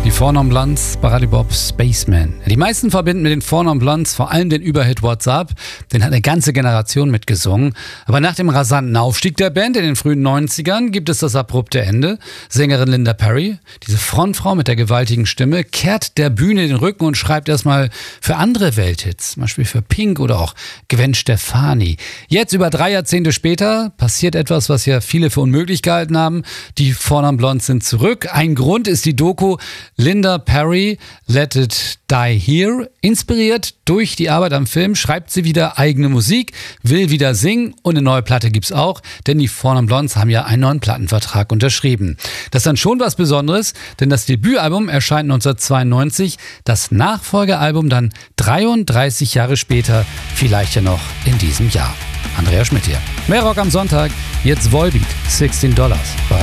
Die Four Non Blondes bei Radio Bob Spaceman. Die meisten verbinden mit den Four Non Blondes vor allem den Überhit What's Up. Den hat eine ganze Generation mitgesungen. Aber nach dem rasanten Aufstieg der Band in den frühen 90ern gibt es das abrupte Ende. Sängerin Linda Perry, diese Frontfrau mit der gewaltigen Stimme, kehrt der Bühne den Rücken und schreibt erstmal für andere Welthits, zum Beispiel für Pink oder auch Gwen Stefani. Jetzt, über 3 Jahrzehnte später, passiert etwas, was ja viele für unmöglich gehalten haben. Die Four Non Blondes sind zurück. Ein Grund ist die Doku Linda Perry, Let It Die Here. Inspiriert durch die Arbeit am Film schreibt sie wieder eigene Musik, will wieder singen und eine neue Platte gibt's auch, denn die Four Non Blondes haben ja einen neuen Plattenvertrag unterschrieben. Das ist dann schon was Besonderes, denn das Debütalbum erscheint 1992, das Nachfolgealbum dann 33 Jahre später, vielleicht ja noch in diesem Jahr. Andrea Schmidt hier. Mehr Rock am Sonntag, jetzt Volbeat, $16.